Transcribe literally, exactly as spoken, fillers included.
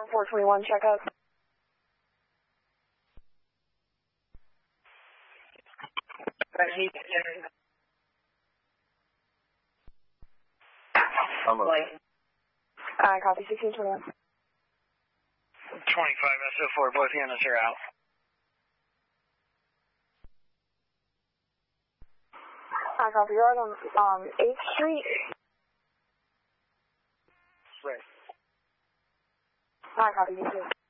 four twenty-one, check up. I'm okay. Uh, copy sixteen twenty-one. twenty-five S O four, both units are out. Uh, copy, you're on um, eighth Street. Right. Uh, copy, you too.